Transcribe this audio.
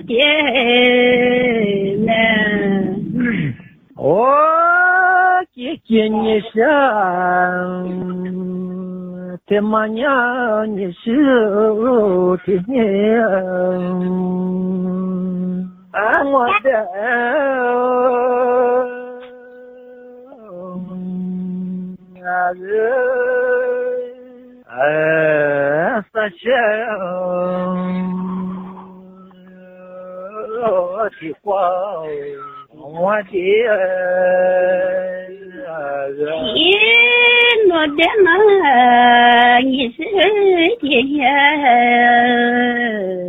呢，我见你上，这么娘你是的我的。三千的话，我的你我的妈，你是爹。